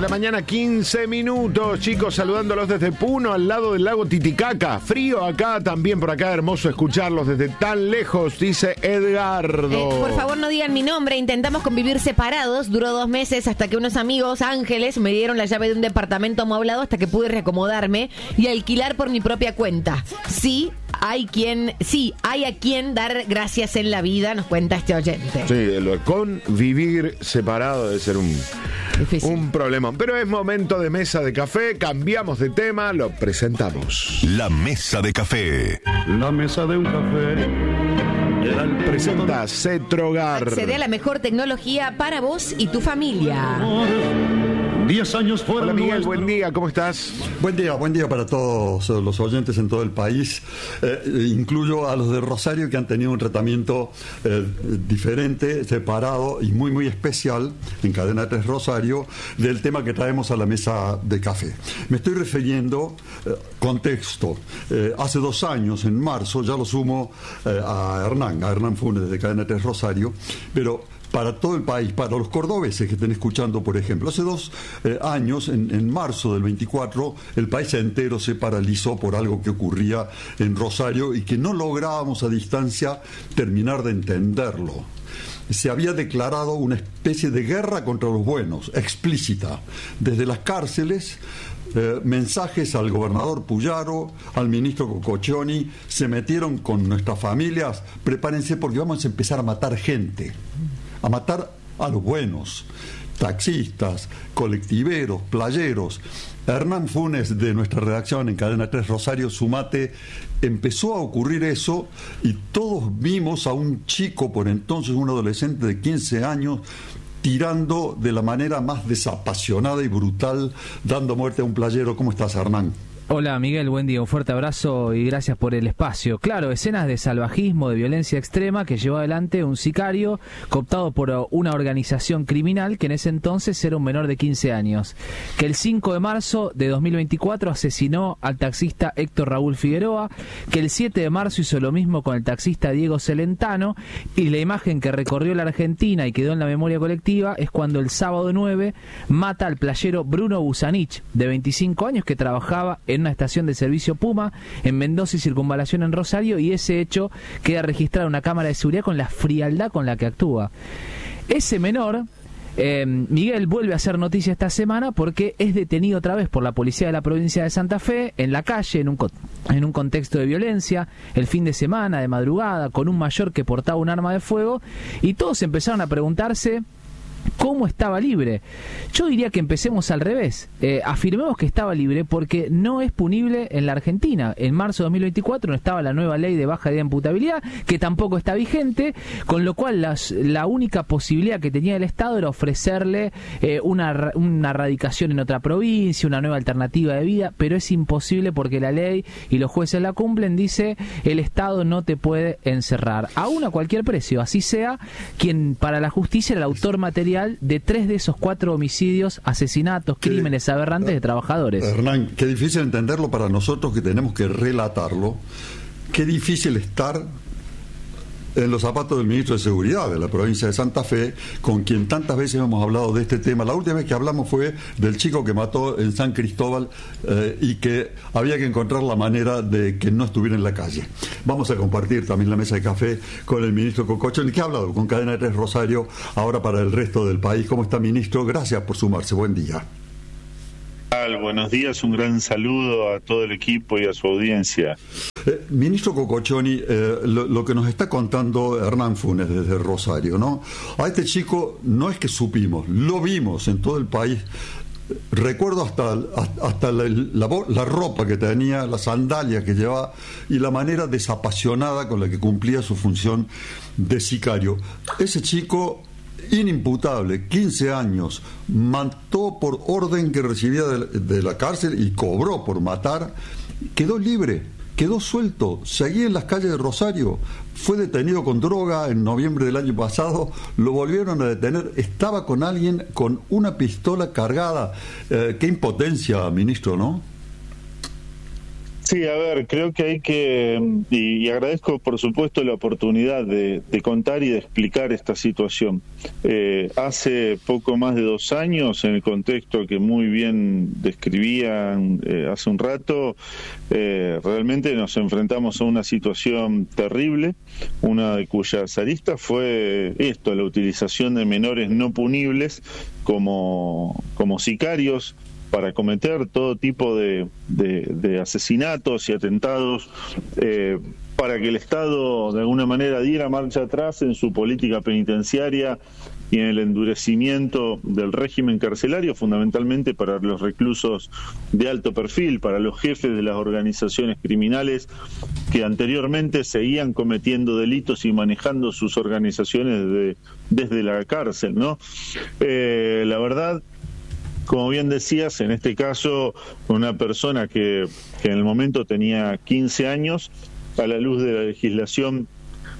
la mañana, 15 minutos, chicos, saludándolos desde Puno, al lado del lago Titicaca. Frío acá, también por acá, hermoso escucharlos desde tan lejos, dice Edgardo. Por favor, no digan mi nombre, intentamos convivir separados, duró 2 meses hasta que unos amigos ángeles me dieron la llave de un departamento amueblado hasta que pude reacomodarme y alquilar por mi propia cuenta. Sí, hay a quien dar gracias en la vida, nos cuenta este oyente. Sí, lo de convivir separado debe ser un problema. Pero es momento de mesa de café, cambiamos de tema, lo presentamos. La mesa de café. La mesa de un café. Presenta Cetrogar. Accede a la mejor tecnología para vos y tu familia. 10 años fuera. Hola Miguel, buen día, ¿cómo estás? Buen día para todos los oyentes en todo el país. Incluyo a los de Rosario que han tenido un tratamiento diferente, separado y muy especial en Cadena 3 Rosario del tema que traemos a la mesa de café. Me estoy refiriendo, contexto, hace 2 años, en marzo, ya lo sumo a Hernán Funes de Cadena 3 Rosario, pero para todo el país, para los cordobeses que estén escuchando, por ejemplo. Hace 2 años, en marzo del 24, el país entero se paralizó por algo que ocurría en Rosario y que no lográbamos a distancia terminar de entenderlo. Se había declarado una especie de guerra contra los buenos, explícita, desde las cárceles. Mensajes al gobernador Puyaro, al ministro Cococcioni, se metieron con nuestras familias, prepárense porque vamos a empezar a matar gente, a matar a los buenos, taxistas, colectiveros, playeros. Hernán Funes, de nuestra redacción en Cadena 3 Rosario, Sumate, empezó a ocurrir eso y todos vimos a un chico, por entonces un adolescente de 15 años, tirando de la manera más desapasionada y brutal, dando muerte a un playero. ¿Cómo estás, Hernán? Hola Miguel, buen día, un fuerte abrazo y gracias por el espacio. Claro, escenas de salvajismo, de violencia extrema que llevó adelante un sicario cooptado por una organización criminal que en ese entonces era un menor de 15 años, que el 5 de marzo de 2024 asesinó al taxista Héctor Raúl Figueroa, que el 7 de marzo hizo lo mismo con el taxista Diego Celentano, y la imagen que recorrió la Argentina y quedó en la memoria colectiva es cuando el sábado 9 mata al playero Bruno Busanich, de 25 años, que trabajaba en una estación de servicio Puma en Mendoza y Circunvalación en Rosario, y ese hecho queda registrado en una cámara de seguridad con la frialdad con la que actúa. Ese menor, Miguel, vuelve a hacer noticia esta semana porque es detenido otra vez por la policía de la provincia de Santa Fe, en la calle, en un contexto de violencia, el fin de semana, de madrugada, con un mayor que portaba un arma de fuego, y todos empezaron a preguntarse ¿cómo estaba libre? Yo diría que empecemos al revés. Afirmemos que estaba libre porque no es punible en la Argentina. En marzo de 2024 no estaba la nueva ley de baja de imputabilidad, que tampoco está vigente, con lo cual la única posibilidad que tenía el Estado era ofrecerle una radicación en otra provincia, una nueva alternativa de vida, pero es imposible porque la ley, y los jueces la cumplen, dice el Estado no te puede encerrar, aún a cualquier precio, así sea quien para la justicia era el autor material de 3 de esos 4 homicidios, asesinatos, crímenes aberrantes de trabajadores. Hernán, qué difícil entenderlo para nosotros que tenemos que relatarlo. Qué difícil estar en los zapatos del ministro de Seguridad de la provincia de Santa Fe, con quien tantas veces hemos hablado de este tema. La última vez que hablamos fue del chico que mató en San Cristóbal y que había que encontrar la manera de que no estuviera en la calle. Vamos a compartir también la mesa de café con el ministro Cococcioni, que ha hablado con Cadena 3 Rosario, ahora para el resto del país. ¿Cómo está, ministro? Gracias por sumarse. Buen día. Buenos días, un gran saludo a todo el equipo y a su audiencia. Ministro Cococcioni, lo que nos está contando Hernán Funes desde Rosario, ¿no? A este chico no es que supimos, lo vimos en todo el país. Recuerdo hasta la ropa que tenía, las sandalias que llevaba y la manera desapasionada con la que cumplía su función de sicario. Ese chico, inimputable, 15 años, mató por orden que recibía de la cárcel y cobró por matar, quedó libre, quedó suelto, seguía en las calles de Rosario, fue detenido con droga en noviembre del año pasado, lo volvieron a detener, estaba con alguien con una pistola cargada. Qué impotencia, ministro, ¿no? Sí, a ver, creo que hay que, y agradezco por supuesto la oportunidad de contar y de explicar esta situación. Hace poco más de 2 años, en el contexto que muy bien describían hace un rato, realmente nos enfrentamos a una situación terrible, una de cuyas aristas fue esto, la utilización de menores no punibles como sicarios, para cometer todo tipo de asesinatos y atentados, para que el Estado de alguna manera diera marcha atrás en su política penitenciaria y en el endurecimiento del régimen carcelario, fundamentalmente para los reclusos de alto perfil, para los jefes de las organizaciones criminales que anteriormente seguían cometiendo delitos y manejando sus organizaciones desde la cárcel, ¿no? La verdad, como bien decías, en este caso, una persona que en el momento tenía 15 años, a la luz de la legislación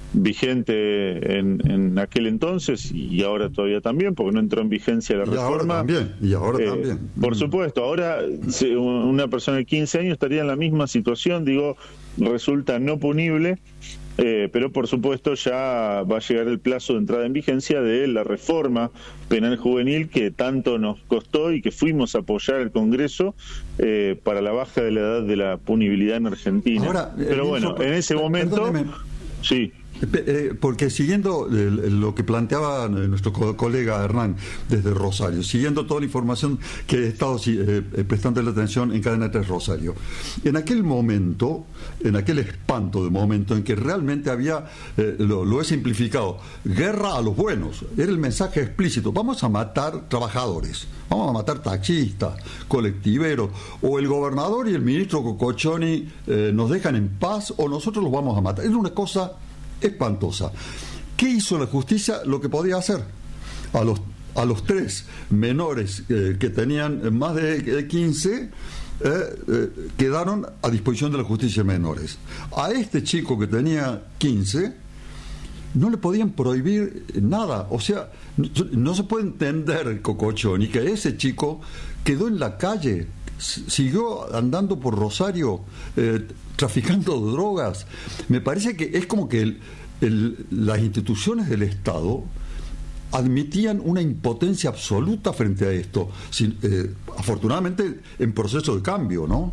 vigente en aquel entonces, y ahora todavía también, porque no entró en vigencia la reforma. Y ahora también. Por supuesto, ahora una persona de 15 años estaría en la misma situación, digo, resulta no punible. Pero por supuesto ya va a llegar el plazo de entrada en vigencia de la reforma penal juvenil que tanto nos costó y que fuimos a apoyar al Congreso para la baja de la edad de la punibilidad en Argentina. Ahora, pero bueno, en ese momento... Perdóneme. Sí. Porque siguiendo lo que planteaba nuestro colega Hernán desde Rosario, siguiendo toda la información que he estado prestando la atención en Cadena 3 Rosario, en aquel momento, en aquel espanto de momento en que realmente había, lo he simplificado, guerra a los buenos, era el mensaje explícito: vamos a matar trabajadores, vamos a matar taxistas, colectiveros, o el gobernador y el ministro Cocochoni nos dejan en paz, o nosotros los vamos a matar. Era una cosa espantosa. ¿Qué hizo la justicia? Lo que podía hacer. A los 3 menores que tenían más de 15 quedaron a disposición de la justicia de menores. A este chico que tenía 15 no le podían prohibir nada. O sea, no se puede entender, Cocochoni, que ese chico quedó en la calle, siguió andando por Rosario traficando drogas. Me parece que es como que las instituciones del Estado admitían una impotencia absoluta frente a esto, afortunadamente en proceso de cambio, ¿no?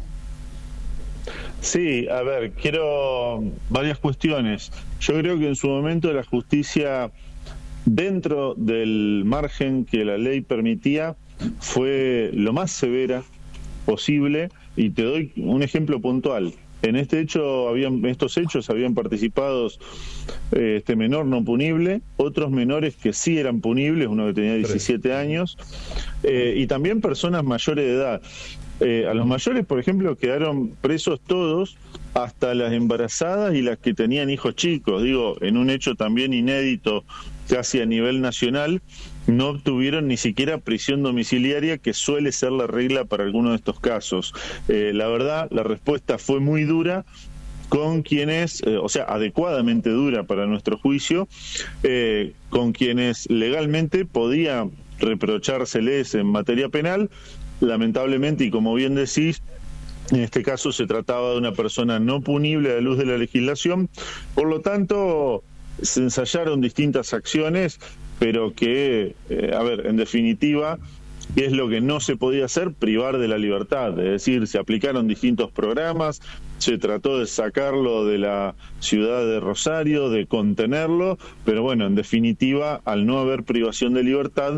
Sí, a ver, quiero varias cuestiones. Yo creo que en su momento la justicia, dentro del margen que la ley permitía, fue lo más severa posible, y te doy un ejemplo puntual. En estos hechos habían participado este menor no punible, otros menores que sí eran punibles, uno que tenía 17 años, y también personas mayores de edad. A los mayores, por ejemplo, quedaron presos todos, hasta las embarazadas y las que tenían hijos chicos. Digo, en un hecho también inédito, casi a nivel nacional, no obtuvieron ni siquiera prisión domiciliaria, que suele ser la regla para algunos de estos casos. La verdad, la respuesta fue muy dura con quienes, o sea, adecuadamente dura para nuestro juicio, con quienes legalmente podía reprochárseles en materia penal. Lamentablemente, y como bien decís, en este caso se trataba de una persona no punible a la luz de la legislación, por lo tanto se ensayaron distintas acciones, pero que, en definitiva, ¿qué es lo que no se podía hacer? Privar de la libertad. Es decir, se aplicaron distintos programas, se trató de sacarlo de la ciudad de Rosario, de contenerlo, pero bueno, en definitiva, al no haber privación de libertad,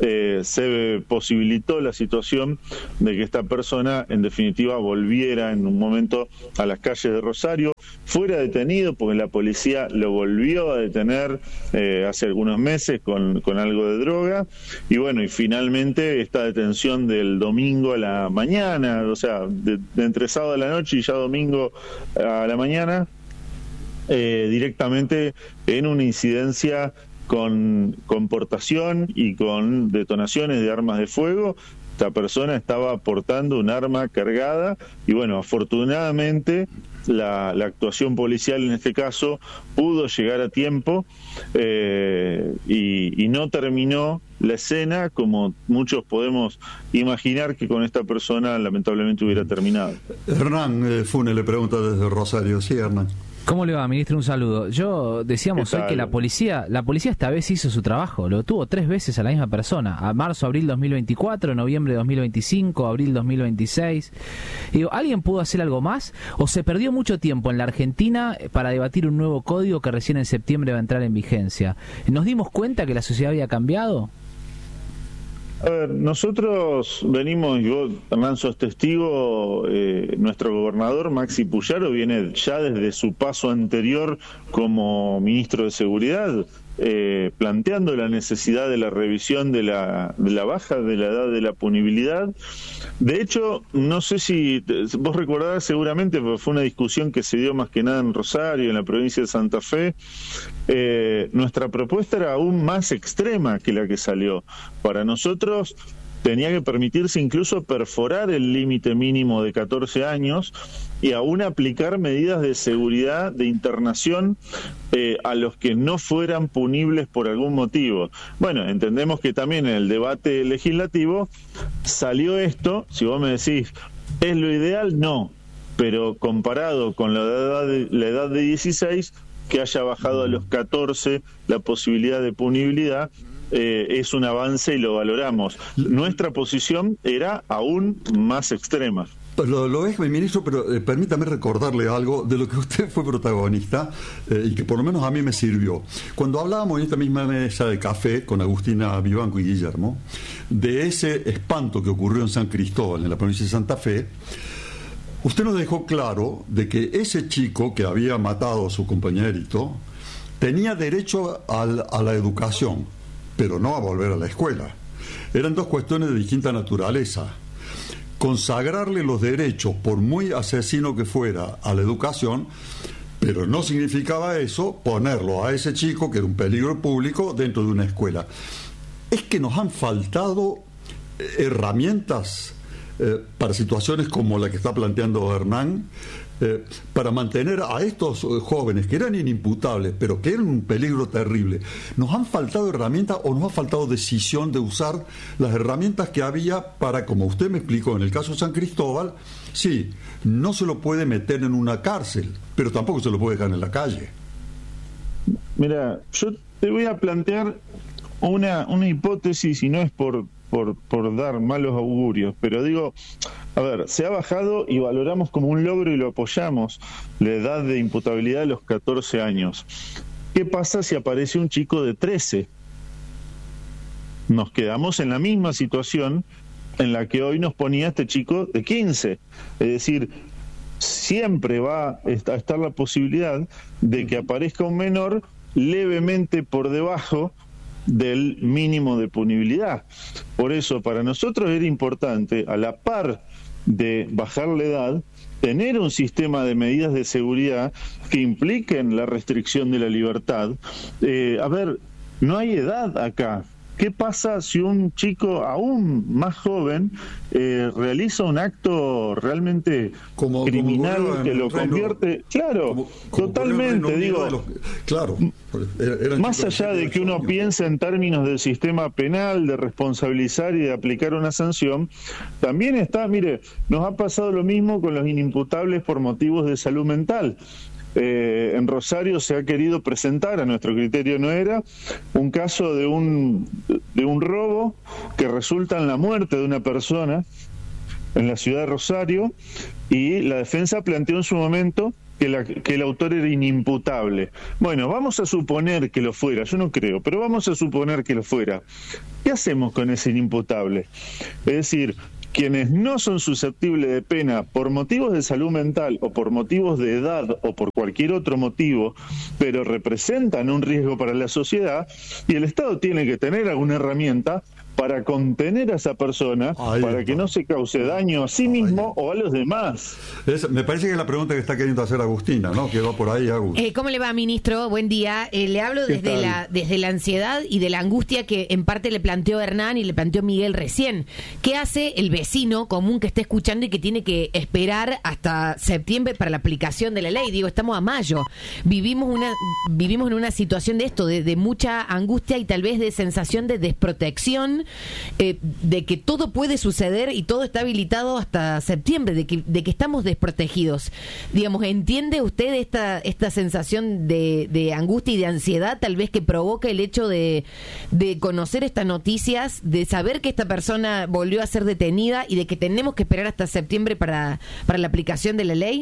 se posibilitó la situación de que esta persona, en definitiva, volviera en un momento a las calles de Rosario, fuera detenido, porque la policía lo volvió a detener hace algunos meses con algo de droga, y bueno, y finalmente esta detención del domingo a la mañana, o sea, de entre sábado a la noche y ya domingo a la mañana, directamente en una incidencia con portación y con detonaciones de armas de fuego, esta persona estaba portando un arma cargada y bueno, afortunadamente la actuación policial en este caso pudo llegar a tiempo y no terminó la escena como muchos podemos imaginar que con esta persona lamentablemente hubiera terminado. Hernán Funes le pregunta desde Rosario. Sí, Hernán. ¿Cómo le va, ministro? Un saludo. Decíamos hoy que la policía esta vez hizo su trabajo, lo tuvo 3 veces a la misma persona, a marzo, abril 2024, noviembre 2025, abril 2026. Digo, ¿alguien pudo hacer algo más? ¿O se perdió mucho tiempo en la Argentina para debatir un nuevo código que recién en septiembre va a entrar en vigencia? ¿Nos dimos cuenta que la sociedad había cambiado? A ver, nosotros venimos, y vos, Hernán, sos testigo, nuestro gobernador Maxi Puyaro viene ya desde su paso anterior como ministro de Seguridad, planteando la necesidad de la revisión de la baja de la edad de la punibilidad. De hecho, no sé si vos recordás seguramente, porque fue una discusión que se dio más que nada en Rosario, en la provincia de Santa Fe. Nuestra propuesta era aún más extrema que la que salió. Para nosotros tenía que permitirse incluso perforar el límite mínimo de 14 años y aún aplicar medidas de seguridad de internación a los que no fueran punibles por algún motivo. Bueno, entendemos que también en el debate legislativo salió esto. Si vos me decís, ¿es lo ideal? No, pero comparado con la edad de 16, que haya bajado a los 14 la posibilidad de punibilidad, es un avance y lo valoramos. Nuestra posición era aún más extrema. Lo es, ministro, pero permítame recordarle algo de lo que usted fue protagonista y que por lo menos a mí me sirvió. Cuando hablábamos en esta misma mesa de café con Agustina Vivanco y Guillermo de ese espanto que ocurrió en San Cristóbal, en la provincia de Santa Fe, usted nos dejó claro de que ese chico que había matado a su compañerito tenía derecho a la educación, pero no a volver a la escuela. Eran dos cuestiones de distinta naturaleza. Consagrarle los derechos, por muy asesino que fuera, a la educación, pero no significaba eso ponerlo a ese chico, que era un peligro público, dentro de una escuela. Es que nos han faltado herramientas para situaciones como la que está planteando Hernán, para mantener a estos jóvenes que eran inimputables, pero que eran un peligro terrible. ¿Nos han faltado herramientas o nos ha faltado decisión de usar las herramientas que había para, como usted me explicó en el caso de San Cristóbal, sí, no se lo puede meter en una cárcel, pero tampoco se lo puede dejar en la calle? Mira, yo te voy a plantear una hipótesis, y no es por dar malos augurios, pero digo, a ver, se ha bajado y valoramos como un logro y lo apoyamos la edad de imputabilidad de los 14 años. ¿Qué pasa si aparece un chico de 13? Nos quedamos en la misma situación en la que hoy nos ponía este chico de 15. Es decir, siempre va a estar la posibilidad de que aparezca un menor levemente por debajo del mínimo de punibilidad. Por eso, para nosotros era importante, a la par de bajar la edad, tener un sistema de medidas de seguridad que impliquen la restricción de la libertad. A ver, no hay edad acá. ¿Qué pasa si un chico aún más joven realiza un acto realmente criminal que lo convierte? Claro, totalmente, digo. Claro. Más allá de que uno piense en términos del sistema penal, de responsabilizar y de aplicar una sanción, también está, mire, nos ha pasado lo mismo con los inimputables por motivos de salud mental. En Rosario se ha querido presentar, a nuestro criterio no era, un caso de un robo que resulta en la muerte de una persona en la ciudad de Rosario, y la defensa planteó en su momento que el autor era inimputable. Bueno, vamos a suponer que lo fuera, yo no creo, pero vamos a suponer que lo fuera. ¿Qué hacemos con ese inimputable? Es decir, quienes no son susceptibles de pena por motivos de salud mental o por motivos de edad o por cualquier otro motivo, pero representan un riesgo para la sociedad, y el Estado tiene que tener alguna herramienta para contener a esa persona, para que no se cause daño a sí mismo o a los demás. Me parece que es la pregunta que está queriendo hacer Agustina, ¿no? Que va por ahí, Agus. ¿Cómo le va, ministro? Buen día. Le hablo desde la ansiedad y de la angustia que en parte le planteó Hernán y le planteó Miguel recién. ¿Qué hace el vecino común que está escuchando y que tiene que esperar hasta septiembre para la aplicación de la ley? Digo, estamos a mayo. Vivimos en una situación de esto, de mucha angustia y tal vez de sensación de desprotección, de que todo puede suceder y todo está habilitado hasta septiembre, de que estamos desprotegidos. Digamos, ¿entiende usted esta sensación de angustia y de ansiedad tal vez que provoca el hecho de conocer estas noticias, de saber que esta persona volvió a ser detenida y de que tenemos que esperar hasta septiembre para la aplicación de la ley?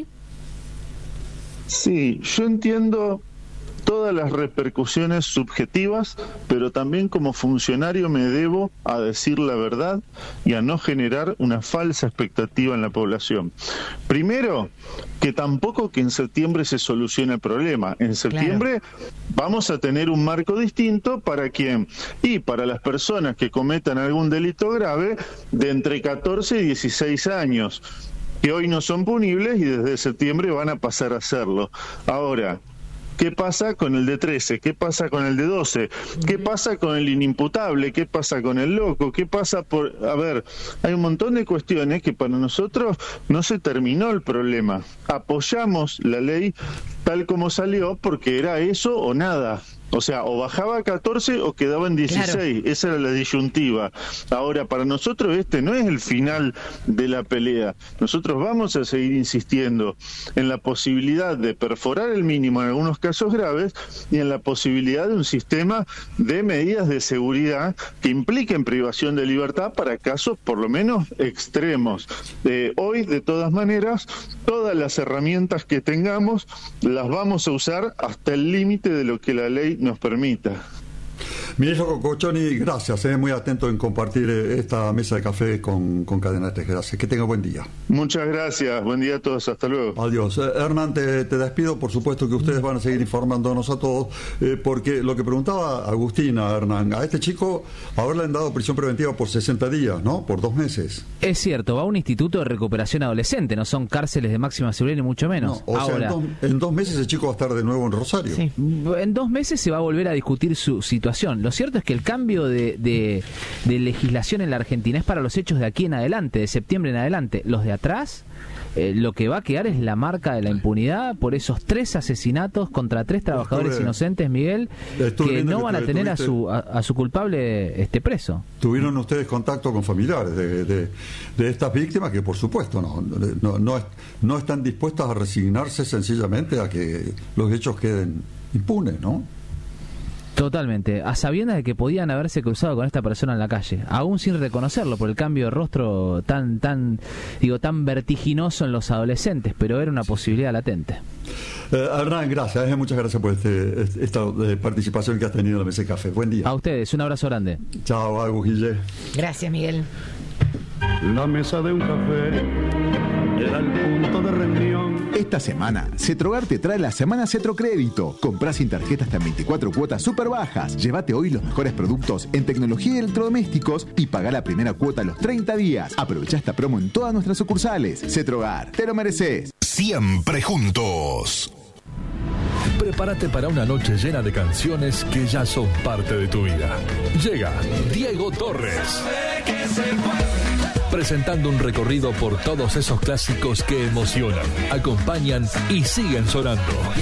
Sí, yo entiendo todas las repercusiones subjetivas, pero también como funcionario me debo a decir la verdad y a no generar una falsa expectativa en la población. Primero, que tampoco que en septiembre se solucione el problema. En septiembre vamos a tener un marco distinto para quién y para las personas que cometan algún delito grave de entre 14 y 16 años, que hoy no son punibles y desde septiembre van a pasar a serlo. Ahora, ¿qué pasa con el de 13? ¿Qué pasa con el de 12? ¿Qué pasa con el inimputable? ¿Qué pasa con el loco? ¿Qué pasa por...? A ver, hay un montón de cuestiones que para nosotros no se terminó el problema. Apoyamos la ley tal como salió porque era eso o nada. O sea, o bajaba a 14 o quedaba en 16. Claro. Esa era la disyuntiva. Ahora, para nosotros este no es el final de la pelea. Nosotros vamos a seguir insistiendo en la posibilidad de perforar el mínimo en algunos casos graves y en la posibilidad de un sistema de medidas de seguridad que impliquen privación de libertad para casos por lo menos extremos. Hoy, de todas maneras, todas las herramientas que tengamos las vamos a usar hasta el límite de lo que la ley nos permita. Ministro Cococioni, gracias, muy atento en compartir esta mesa de café con Cadena 3. Gracias, que tenga buen día. Muchas gracias, buen día a todos, hasta luego. Adiós. Hernán, te despido, por supuesto que ustedes van a seguir informándonos a todos, porque lo que preguntaba Agustina, Hernán, a este chico ahora le han dado prisión preventiva por 60 días, ¿no? Por 2 meses. Es cierto, va a un instituto de recuperación adolescente, no son cárceles de máxima seguridad ni mucho menos. No, ahora, sea, en 2 meses el chico va a estar de nuevo en Rosario. Sí. En 2 meses se va a volver a discutir su situación. Lo cierto es que el cambio de legislación en la Argentina es para los hechos de aquí en adelante, de septiembre en adelante. Los de atrás, lo que va a quedar es la marca de la impunidad por esos 3 asesinatos contra 3 trabajadores inocentes, Miguel, que no van a tener a su culpable preso. ¿Tuvieron ustedes contacto con familiares de estas víctimas que, por supuesto, no están dispuestas a resignarse sencillamente a que los hechos queden impunes, ¿no? Totalmente, a sabiendas de que podían haberse cruzado con esta persona en la calle, aún sin reconocerlo por el cambio de rostro tan vertiginoso en los adolescentes, pero era una posibilidad latente. Hernán, gracias, muchas gracias por esta participación que has tenido en la mesa de café. Buen día. A ustedes, un abrazo grande. Chao, Agus, Guille. Gracias, Miguel. La mesa de un café era el punto de reunión. Esta semana, Cetrogar te trae la semana Cetrocrédito. Comprá sin tarjeta hasta en 24 cuotas súper bajas. Llévate hoy los mejores productos en tecnología y electrodomésticos y pagá la primera cuota a los 30 días. Aprovecha esta promo en todas nuestras sucursales. Cetrogar, te lo mereces. Siempre juntos. Prepárate para una noche llena de canciones que ya son parte de tu vida. Llega Diego Torres, presentando un recorrido por todos esos clásicos que emocionan, acompañan y siguen sonando.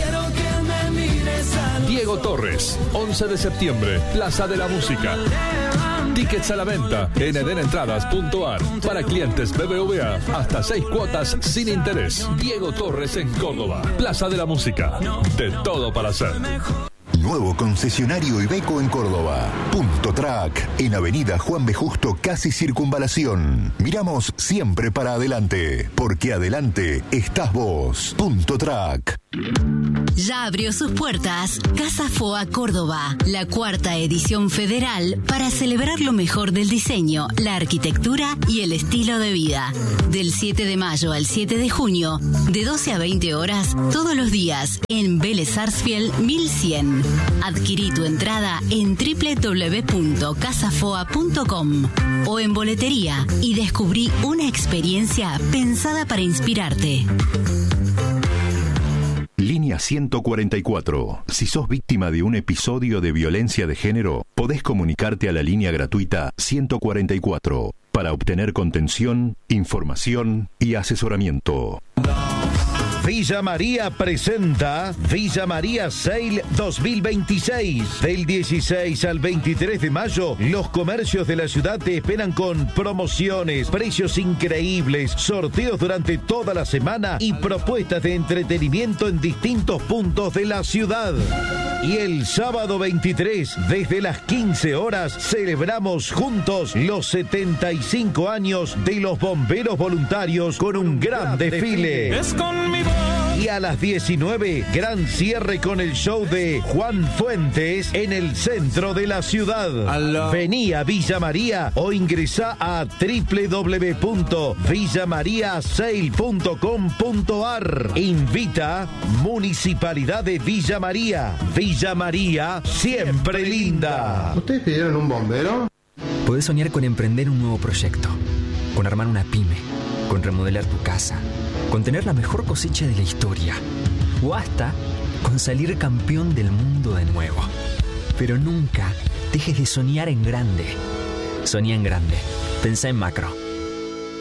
Diego Torres, 11 de septiembre, Plaza de la Música. Tickets a la venta en edenentradas.ar. Para clientes BBVA, hasta 6 cuotas sin interés. Diego Torres en Córdoba, Plaza de la Música. De todo para hacer. Nuevo concesionario Iveco en Córdoba. Punto Track, en Avenida Juan B. Justo, casi Circunvalación. Miramos siempre para adelante, porque adelante estás vos. Punto Track. Ya abrió sus puertas Casa Foa Córdoba, la 4ª edición federal para celebrar lo mejor del diseño, la arquitectura y el estilo de vida. Del 7 de mayo al 7 de junio, de 12 a 20 horas, todos los días, en Vélez Sarsfield 1100. Adquirí tu entrada en www.casafoa.com o en boletería y descubrí una experiencia pensada para inspirarte. Línea 144. Si sos víctima de un episodio de violencia de género, podés comunicarte a la línea gratuita 144 para obtener contención, información y asesoramiento. Villa María presenta Villa María Sale 2026. Del 16 al 23 de mayo, los comercios de la ciudad te esperan con promociones, precios increíbles, sorteos durante toda la semana y propuestas de entretenimiento en distintos puntos de la ciudad. Y el sábado 23, desde las 15 horas, celebramos juntos los 75 años de los bomberos voluntarios con un gran desfile. Es con mi voz. Y a las 19, gran cierre con el show de Juan Fuentes en el centro de la ciudad. Vení a Villa María o ingresá a www.villamariasale.com.ar. Invita Municipalidad de Villa María. Villa María, siempre linda. ¿Ustedes pidieron un bombero? Podés soñar con emprender un nuevo proyecto, con armar una pyme, con remodelar tu casa, con tener la mejor cosecha de la historia o hasta con salir campeón del mundo de nuevo. Pero nunca dejes de soñar en grande. Soñá en grande. Pensá en macro.